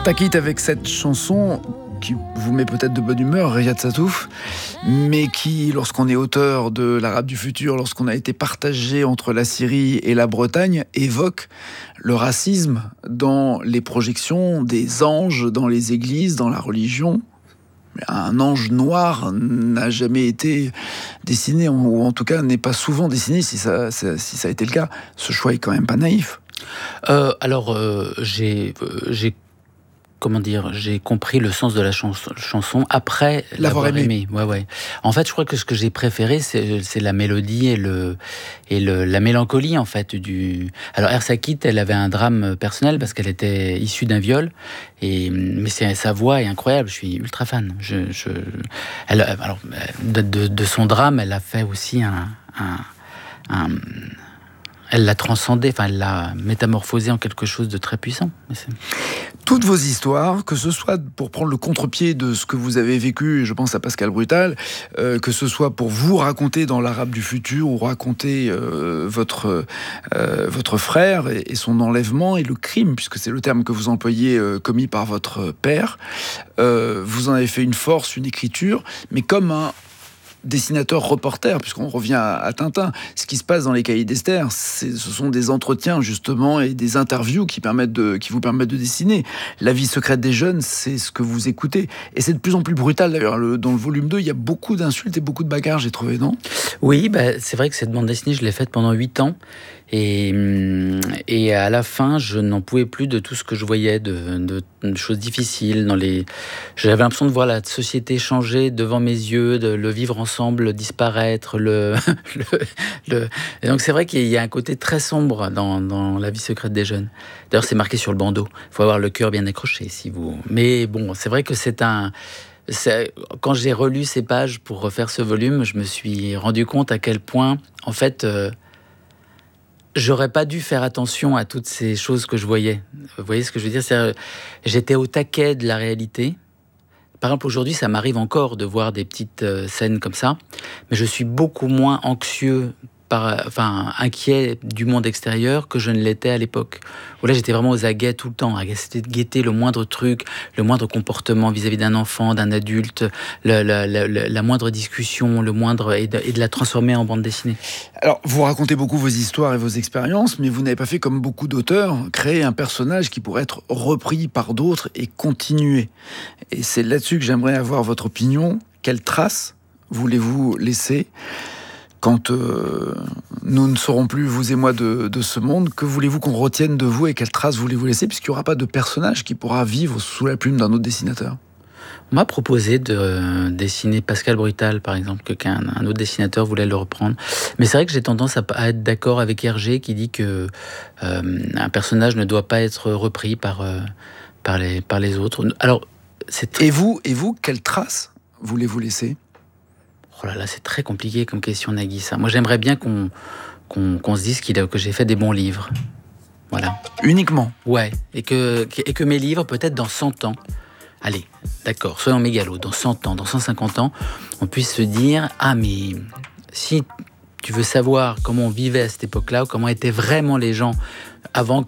la quitte avec cette chanson qui vous met peut-être de bonne humeur, Riyad Sattouf, mais qui, lorsqu'on est auteur de l'Arabe du futur, lorsqu'on a été partagé entre la Syrie et la Bretagne, évoque le racisme dans les projections des anges, dans les églises, dans la religion. Un ange noir n'a jamais été dessiné, ou en tout cas n'est pas souvent dessiné, si ça a été le cas. Ce choix est quand même pas naïf. J'ai compris le sens de la chanson après l'avoir aimé. Ouais. En fait, je crois que ce que j'ai préféré, c'est la mélodie et la mélancolie, en fait, Alors, Ersa Kitt, elle avait un drame personnel parce qu'elle était issue d'un viol. Mais sa voix est incroyable, je suis ultra fan. De son drame, elle a fait aussi elle l'a transcendé, elle l'a métamorphosé en quelque chose de très puissant. Toutes vos histoires, que ce soit pour prendre le contre-pied de ce que vous avez vécu, je pense à Pascal Brutal, que ce soit pour vous raconter dans l'Arabe du futur ou raconter votre frère et son enlèvement et le crime, puisque c'est le terme que vous employez, commis par votre père, vous en avez fait une force, une écriture, mais comme un dessinateur-reporter, puisqu'on revient à Tintin. Ce qui se passe dans les Cahiers d'Esther, ce sont des entretiens, justement, et des interviews qui vous permettent de dessiner. La vie secrète des jeunes, c'est ce que vous écoutez. Et c'est de plus en plus brutal, d'ailleurs. Dans le volume 2, il y a beaucoup d'insultes et beaucoup de bagarres, j'ai trouvé, non ? Oui, c'est vrai que cette bande dessinée, je l'ai faite pendant 8 ans. Et à la fin, je n'en pouvais plus de tout ce que je voyais, de choses difficiles. J'avais l'impression de voir la société changer devant mes yeux, de le vivre ensemble, disparaître. Et donc c'est vrai qu'il y a un côté très sombre dans la vie secrète des jeunes. D'ailleurs, c'est marqué sur le bandeau. Il faut avoir le cœur bien accroché, Mais bon, c'est vrai que quand j'ai relu ces pages pour refaire ce volume, je me suis rendu compte à quel point, en fait, j'aurais pas dû faire attention à toutes ces choses que je voyais. Vous voyez ce que je veux dire ? J'étais au taquet de la réalité. Par exemple, aujourd'hui, ça m'arrive encore de voir des petites scènes comme ça, mais je suis beaucoup moins anxieux, inquiet du monde extérieur que je ne l'étais à l'époque. Où là, j'étais vraiment aux aguets tout le temps, à guetter le moindre truc, le moindre comportement vis-à-vis d'un enfant, d'un adulte, la moindre discussion, et de la transformer en bande dessinée. Alors, vous racontez beaucoup vos histoires et vos expériences, mais vous n'avez pas fait comme beaucoup d'auteurs, créer un personnage qui pourrait être repris par d'autres et continuer. Et c'est là-dessus que j'aimerais avoir votre opinion. Quelle trace voulez-vous laisser ? Quand nous ne serons plus, vous et moi, de ce monde, que voulez-vous qu'on retienne de vous et quelle trace voulez-vous laisser, puisqu'il n'y aura pas de personnage qui pourra vivre sous la plume d'un autre dessinateur ? On m'a proposé de dessiner Pascal Brutal, par exemple, qu'un autre dessinateur voulait le reprendre. Mais c'est vrai que j'ai tendance à être d'accord avec Hergé qui dit que un personnage ne doit pas être repris par les autres. Alors, Et vous, quelle trace voulez-vous laisser ? Oh là là, c'est très compliqué comme question, Nagui, ça. Moi, j'aimerais bien qu'on se dise que j'ai fait des bons livres. Voilà. Uniquement ? Ouais. Et que mes livres, peut-être dans 100 ans, allez, d'accord, soyons mégalos, dans 100 ans, dans 150 ans, on puisse se dire « Ah, mais si tu veux savoir comment on vivait à cette époque-là, ou comment étaient vraiment les gens avant